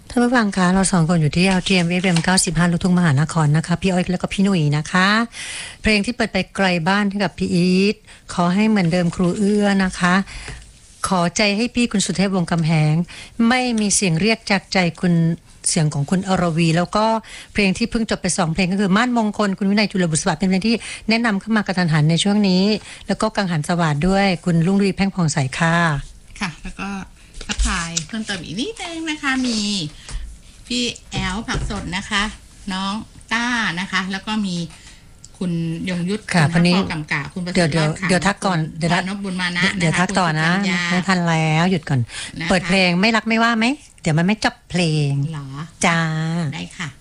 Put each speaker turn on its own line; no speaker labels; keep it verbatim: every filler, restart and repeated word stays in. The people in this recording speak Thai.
ท่านผู้ฟังคะเราสองคนอยู่ที่ แอล ที เอ็ม เอฟ เอ็ม เก้าสิบห้า ลูกทุ่งมหานครนะคะพี่อ้อยแล้วก็พี่หนุ่ยนะคะเพลงที่เปิดไปไกลบ้านให้กับพี่อีทขอให้เหมือนเดิมครูเอื้อนะคะขอใจให้พี่คุณสุเทพวงศ์กำแหงไม่มีเสียงเรียกจากใจคุณเสียงของคุณอรวีแล้วก็เพลงที่เพิ่งจบไปสองเพลงก็คือม่านมงคลคุณวินัยจุลบุษบาเป็นเพลงที่แนะนำเข้ามากระทันหันในช่วงนี้แล้วก็กังหันสวัสดิ์ด้วยคุณรุ่งฤดีแพ่งผ่องใสค่ะ
ค่ะแล้วก็ทักทายเพิ่มเติมอีกนิดนึงนะคะมีพี่แอลผักสดนะคะน้องต้านะคะแล้วก็มีคุณยงยุทธ
ค่ะวันนี้
กำกาคุณประเสริฐ
เดี๋ยวเดี๋ยวเดี๋ยวทักก่อน
เดี๋ยวทักนบุญมานะ
เดี๋ยวทักต่อนะไม่ทันแล้วหยุดก่อนเปิดเพลงไม่รักไม่ว่าไหมเดี๋ยวมันไม่จบเพลง
หรอ
จ้า
ได้ค่ะ